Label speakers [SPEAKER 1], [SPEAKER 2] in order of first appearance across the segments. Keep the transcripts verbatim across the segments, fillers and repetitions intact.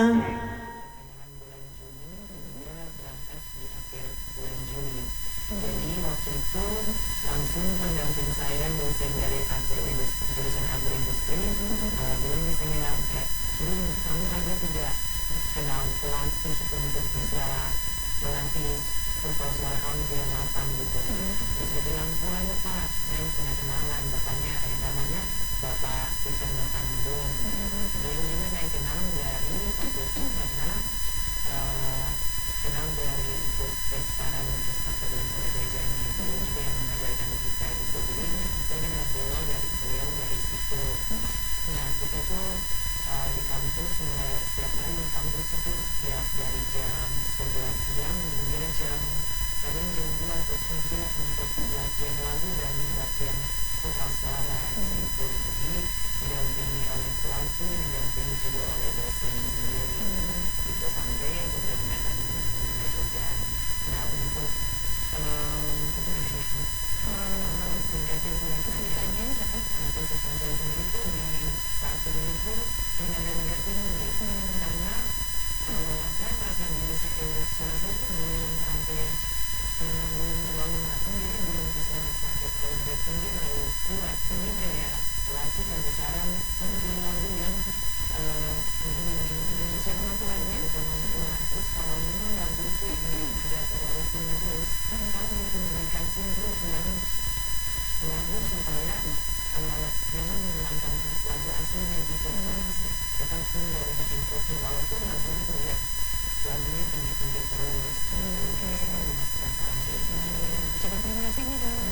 [SPEAKER 1] Jadi waktu itu langsung pendamping saya dosen dari agroindustri, jurusan agroindustri, uh, bilang misalnya kayak, belum kamu ada tidak kenal pelatih untuk bisa melatih supaya suara kamu biar matang gitu. Terus saya bilang, oh ada pak, saya punya kenalan, bapaknya, eh namanya Bapak Peter Notambung. Beliau juga saya kenal dari waktu itu karena uh, kenal dari ikut tes paran Pustaka dan Suara Gerejanya itu juga yang mengajarkan kita gitu. Jadi saya kenal beliau dari beliau dari situ. Nah kita tuh uh, di kampus mulai setiap hari di kampus itu setiap dari jam sebelas siang hingga jam kadang jam dua atau tiga untuk latihan lagu dan latihan vokal suara di situ. Jadi didampingi oleh pelatih, didampingi juga oleh dosen sendiri. Itu sampai benar-benar juga. Nah untuk um, tingkatnya sendiri atau sistem saya sendiri itu di saat ini itu di negara-negara tinggi karena uh, saya merasa diri saya suara saya itu belum sampai uh, belum terlalu matang, jadi belum bisa sampai terlalu negara tinggi terlalu kuat. Jadi kayak pelatih kasih saran untuk lagu yang uh, bisa kemampuannya kemampuan. Terus kalau memang lagu itu tidak terlalu tinggi terus, kamu bisa memberikan intro yang lagu supaya uh, jangan menghilangkan lagu aslinya gitu. Tetap dari hati intro walaupun lagu itu ya lagunya tinggi-tinggi terus. Oke, saya memasukkan saran itu.
[SPEAKER 2] Coba terima kasih nih dong.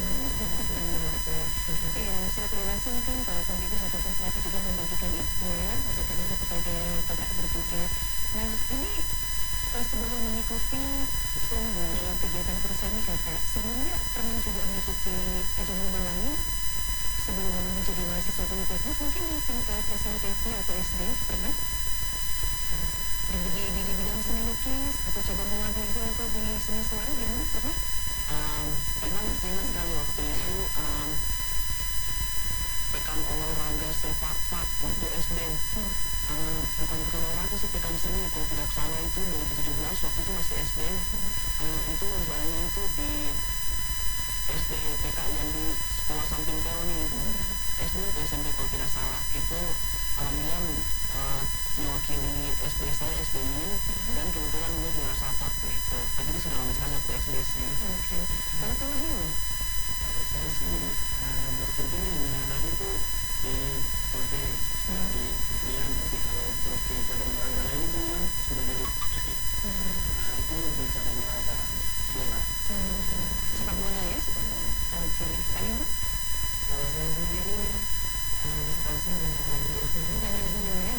[SPEAKER 2] Iya, secara pribadi mungkin kalau konditor ataupun pelatih juga membagikan itu ya, memberikan itu kepada kakak bertiga. Nah ini uh, sebelum mengikuti lomba dalam kegiatan perusahaan ini kakak, sebelumnya pernah juga mengikuti ajang lomba lain sebelum menjadi mahasiswa politeknik, mungkin di tingkat S M P atau S D pernah? Di, di, di, di bidang seni lukis atau cabang olahraga atau di seni suara gimana pernah?
[SPEAKER 1] Um, memang ingat sekali waktu itu um, pekan olahraga sepak-fak waktu S D. Hmm. Uh, bukan pekan olahraga sih, pekan seni kalau tidak salah itu dua ribu tujuh belas, waktu itu masih S D. Uh, itu lombanya itu di S D P K yang di sekolah samping Peroni itu. S D atau S M P kalau tidak salah. Itu alhamdulillah uh, mewakili S D saya, S D Min, dan kebetulan gue juara sapak gitu. Tapi itu sudah lama sekali waktu S D sih.
[SPEAKER 2] Oke. Okay. Kalau kalau ini?
[SPEAKER 1] Kalau saya sih uh, berkunjung dengan itu di Polri, hmm. di Kementerian. Tapi kalau untuk di cabang olahraga lain itu kan sudah dari hmm. nah, itu di cabang olahraga bola.
[SPEAKER 2] Hmm. Sepak bola ya?
[SPEAKER 1] Sepak bola.
[SPEAKER 2] Oke. Okay. Tadi bu?
[SPEAKER 1] Kalau saya sendiri musik untuk lagu itu
[SPEAKER 2] dan lagu ya.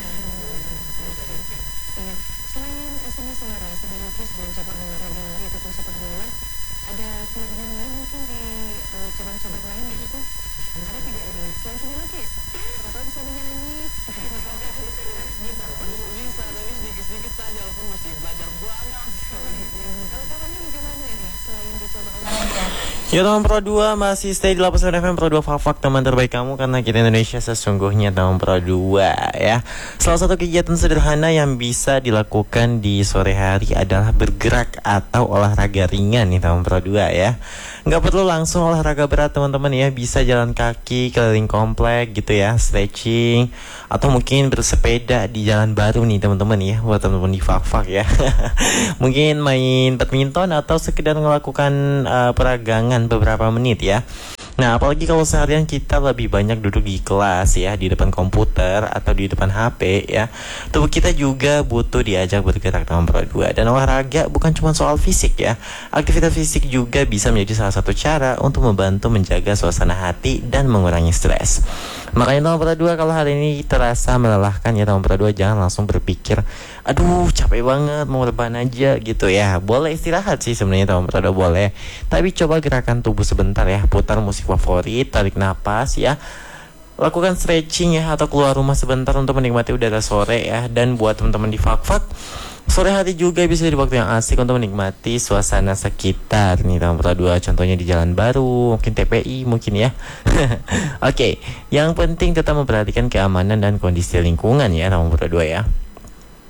[SPEAKER 2] Iya. Selain seni suara, seni lukis dan cabang olahraga lari ataupun sepak bola, ada kelebihan lain mungkin di uh, cabang-cabang lain gitu? Ada tidak ini? Selain seni lukis, atau bisa menyanyi?
[SPEAKER 1] bisa, bisa, tapi sedikit-sedikit saja, walaupun masih belajar banyak.
[SPEAKER 2] Kalau kawannya bagaimana ini? Selain di cabang olahraga?
[SPEAKER 3] Ya teman Pro dua masih stay di delapan puluh sembilan F M Pro dua Fak-Fak, teman terbaik kamu karena kita Indonesia sesungguhnya teman Pro dua ya. Salah satu kegiatan sederhana yang bisa dilakukan di sore hari adalah bergerak atau olahraga ringan nih teman Pro dua ya. Nggak perlu langsung olahraga berat teman-teman ya, bisa jalan kaki keliling komplek gitu ya, stretching, atau mungkin bersepeda di jalan baru nih teman-teman ya, buat teman-teman di Fak-Fak ya. Mungkin main badminton atau sekedar melakukan uh, peragangan beberapa menit ya. Nah, apalagi kalau seharian kita lebih banyak duduk di kelas ya, di depan komputer atau di depan H P ya. Tubuh kita juga butuh diajak bergerak teman Pro dua. Dan olahraga bukan cuma soal fisik ya. Aktivitas fisik juga bisa menjadi salah satu cara untuk membantu menjaga suasana hati dan mengurangi stres. Makanya teman Pro dua, kalau hari ini terasa melelahkan ya teman Pro dua, jangan langsung berpikir, aduh capek banget mau rebahan aja gitu ya. Boleh istirahat sih sebenarnya teman Pro dua, boleh. Tapi coba gerakan tubuh sebentar ya, putar musik favorit, tarik napas ya, lakukan stretching ya, atau keluar rumah sebentar untuk menikmati udara sore ya. Dan buat teman-teman di Fak-Fak, sore hari juga bisa jadi waktu yang asik untuk menikmati suasana sekitar nih teman Pro dua. Contohnya di Jalan Baru, mungkin T P I mungkin ya. Oke, okay. Yang penting tetap memperhatikan keamanan dan kondisi lingkungan ya teman Pro dua ya.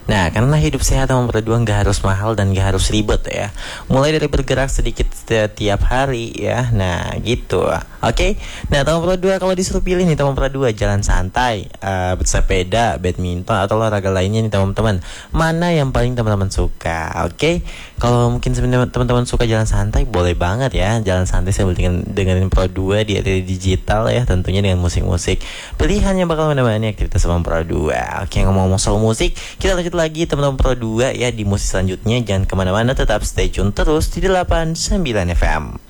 [SPEAKER 3] Nah, karena hidup sehat teman Pro dua nggak harus mahal dan nggak harus ribet ya. Mulai dari bergerak sedikit setiap hari ya. Nah, gitu. Oke. Nah, teman Pro dua kalau disuruh pilih nih teman Pro dua, jalan santai, uh, bersepeda, badminton atau olahraga lainnya nih teman-teman. Mana yang paling teman-teman suka? Oke. Kalau mungkin sebenarnya teman-teman suka jalan santai, boleh banget ya. Jalan santai sambil dengan dengerin Pro dua di R T D digital ya, tentunya dengan musik-musik. Pilihannya bakal menemani aktivitas teman Pro dua. Oke, ngomong-ngomong soal musik, kita lanjut lagi teman-teman Pro dua ya di musik selanjutnya. Jangan kemana-mana, tetap stay tune terus di delapan puluh sembilan F M.